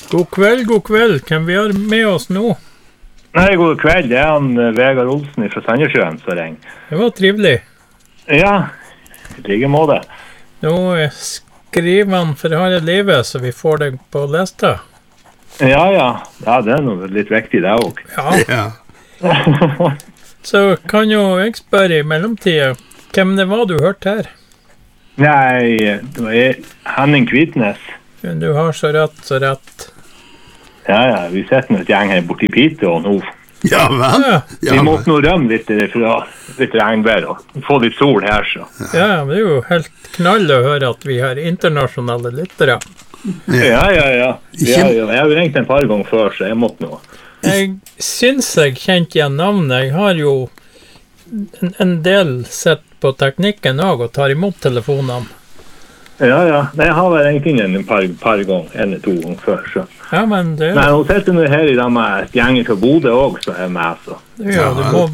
God kveld. Hvem vi har med oss nå? Nei, god kveld. Det han Vegard Olsen fra Sandnessjøen som ringer. Det var trivelig. Ja, i like måte. Nå skriver han for harde livet, så vi får det på lista. Ja, det er noe litt viktig det også. Ja. Så kan jo jeg spørre i mellomtiden, hvem det var du hørte her? Nei, det var Henning Kvitnes. Du har så rett. Ja, vi setter noe gjeng her borte i Pite og nå. Ja, vel? Ja. Vi måtte nå rømme litt fra litt regnvær og få litt sol her, så. Ja, det er jo helt knall å høre at vi har internasjonale lyttere. Ja. Jeg har jo ringt en par ganger før, så jeg måtte nå. Jeg synes jeg kjente igjen navnet. Jeg har jo en del sett på teknikken også og tar imot telefonene. Ja. Jeg har vel ringt inn en par ganger, en eller 2 ganger før, så. Ja, men det... Nei, hun sitter nå her i dag med gjenger fra Bodø også, som er med, så. Ja, du må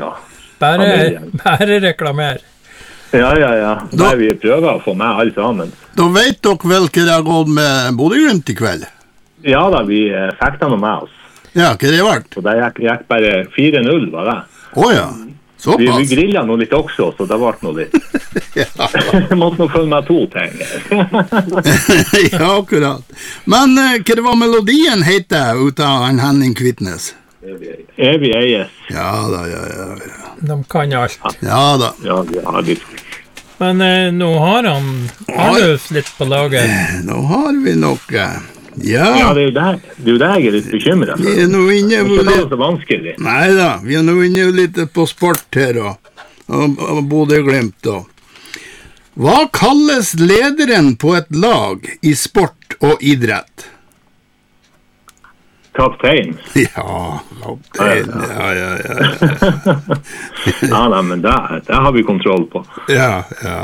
bare reklamere. Ja. Nei, vi prøver å få med alle sammen. Da vet dere vel hva det har gått med Bodø-Glimt i kveld? Ja da, vi fikk det noe med oss. Ja, hva det har vært? Og det gikk bare 4-0, var det. Ja, såpass. Vi grillet noe litt også, så det ble noe litt. Jeg måtte nå følge med 2 ting. Ja, akkurat. Men hva det var melodien heter ut av Henning Kvitnes? Evig eies. Ja. De kan alt. Ja da. Ja, litt. Men nå har han Arnulf litt på lager. Nå har vi noe. Ja, det er jo det jeg er litt bekymret for. Vi er nå inne det er ikke så vanskelig. Neida, vi er nå inne litt på sport her og Bodø-Glimt da. Hva kalles lederen på et lag i sport og idrett? Kaptein. Ja, kaptein. Ja, men det har vi kontroll på. Ja.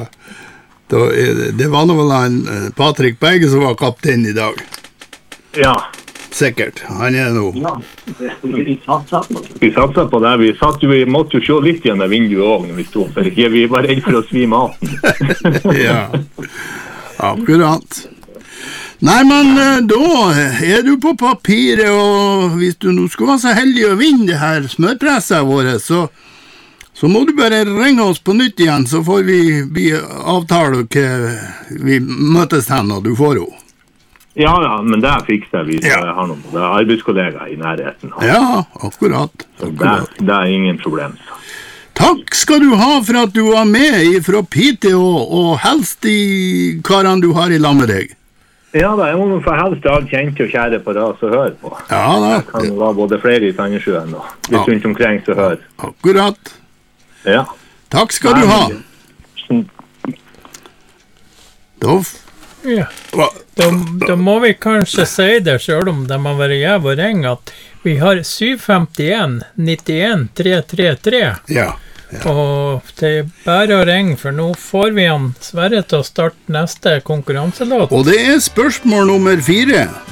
Det var nå vel Patrick Berge som var kaptein i dag. Ja. Sikkert, han er nå. Ja, vi satser på det. Vi måtte jo se litt igjen av vinduet også når vi stod, for vi var redd for å svi maten. Ja, akkurat. Nei, men da er du på papiret, og hvis du nå skulle være så heldig å vinne det her smørpresset vårt, så må du bare ringe oss på nytt igjen, så får vi avtale hva vi møtes hen, og du får henne. Ja, men det fikser vi. Jeg har noen arbeidskollegaer i nærheten. Ja, akkurat. Det er ingen problem. Takk skal du ha for at du var med fra Pite og helst de karene du har i lag med deg. Ja da, jeg må få helst alle kjente og kjære på ras og høre på. Ja da. Det kan jo være både flere i Sandnessjøen og litt rundt omkring så hør. Akkurat. Ja. Takk skal du ha. Da må vi kanskje si det selv om det må være jæv og ring at vi har 751 91 333. Ja. Og det er bare å ringe, for nå får vi han Sverre til å starte neste konkurranselåt. Og det er spørsmål nummer 4.